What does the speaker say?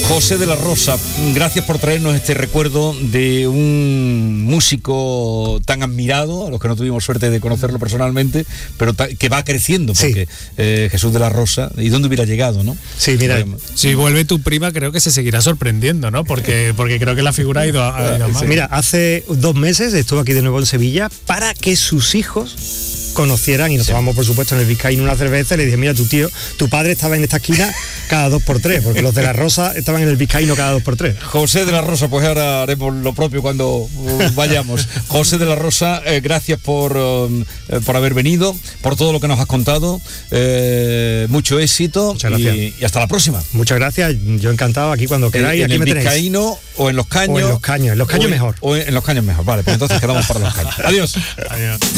José de la Rosa, gracias por traernos este recuerdo de un músico tan admirado, a los que no tuvimos suerte de conocerlo personalmente, pero que va creciendo, porque Jesús de la Rosa, ¿y dónde hubiera llegado, no? Sí, mira, si vuelve tu prima, creo que se seguirá sorprendiendo, ¿no? Porque creo que la figura ha ido a más. Mira, hace 2 meses estuve aquí de nuevo en Sevilla para que sus hijos conocieran, y nos tomamos por supuesto en el Vizcaíno una cerveza, y le dije, mira, tu padre estaba en esta esquina cada 2x3, porque los de la Rosa estaban en el Vizcaíno cada 2x3. José de la Rosa, pues ahora haremos lo propio cuando vayamos. José de la Rosa, gracias por haber venido, por todo lo que nos has contado, mucho éxito. Muchas gracias. Y hasta la próxima. Muchas gracias, yo encantado, aquí cuando queráis, aquí en me el tenéis. Vizcaíno o en Los Caños. En Los Caños mejor. O en Los Caños mejor, vale, pues entonces quedamos para Los Caños. Adiós. Adiós.